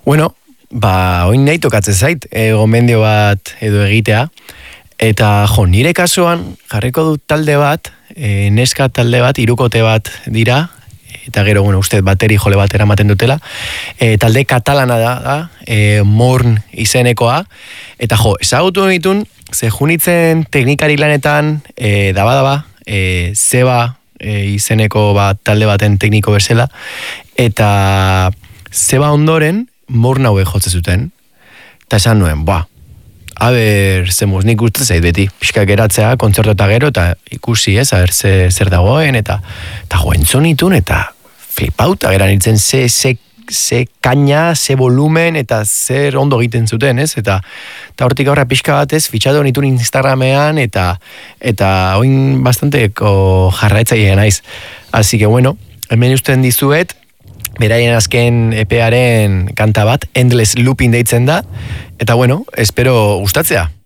Bueno, oin nahi tokatzen zait, gomendio bat edo egitea, eta nire kasuan jarriko dut talde bat, neska talde bat, hirukote bat dira, eta gero, uste bateri jole bat eramaten dutela, talde katalana da, Morn izenekoa, eta ezagutu ditun, ze junitzen teknikari lanetan, daba, Zeba izeneko talde baten tekniko bezala, eta Zeba ondoren, Morn haue jotze zuten, eta esan nuen, nik uste zait beti, pixka geratzea, kontzertu eta gero, eta ikusi zer dagoen, eta entzonitun, eta flipauta geran itzen, ze kaina, ze volumen, eta zer ondo egiten zuten, eta hortik aurra pixka batez, fitxatu nitun Instagramean, eta oin bastanteko jarraetzaile naiz. Así que bueno, hemen usten dizuet, beraien azken EParen kanta bat, Endless Looping deitzen da, eta bueno, espero gustatzea.